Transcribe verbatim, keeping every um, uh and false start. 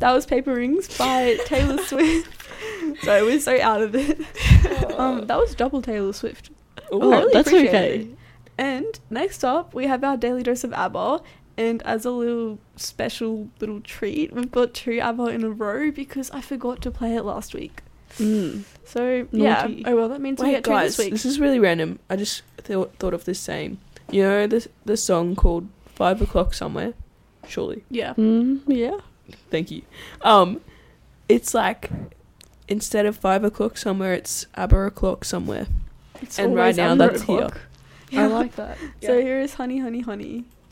that was Paper Rings by Taylor Swift. So we're so out of it. Um, that was double Taylor Swift. Oh, I really that's appreciate okay. it. And next up, we have our daily dose of ABBA. And as a little special little treat, we've got two ABBA in a row because I forgot to play it last week. Mm. So, Naughty. yeah. Oh, well, that means we Wait, get two guys, this week. this is really random. I just th- thought of this saying. You know the, the song called Five O'Clock Somewhere? Surely. Yeah. Mm, yeah. Thank you. Um, It's like, instead of five o'clock somewhere, it's ABBA o'clock somewhere. It's And right always now under that's o'clock. here. I Yeah. like that. Yeah. So here is Honey, Honey, Honey